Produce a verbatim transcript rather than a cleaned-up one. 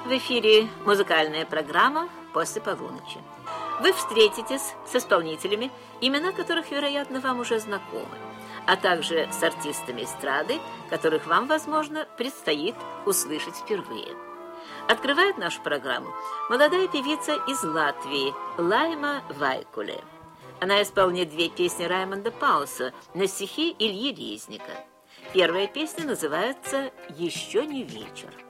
В эфире музыкальная программа «После полуночи». Вы встретитесь с исполнителями, имена которых, вероятно, вам уже знакомы, а также с артистами эстрады, которых вам, возможно, предстоит услышать впервые. Открывает нашу программу молодая певица из Латвии Лайма Вайкуле. Она исполнит две песни Раймонда Пауса на стихи Ильи Резника. Первая песня называется «Еще не вечер».